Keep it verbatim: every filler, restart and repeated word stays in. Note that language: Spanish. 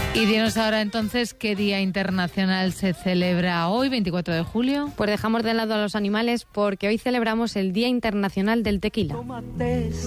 Y dinos ahora entonces qué Día Internacional se celebra hoy, veinticuatro de julio. Pues dejamos de lado a los animales porque hoy celebramos el Día Internacional del Tequila.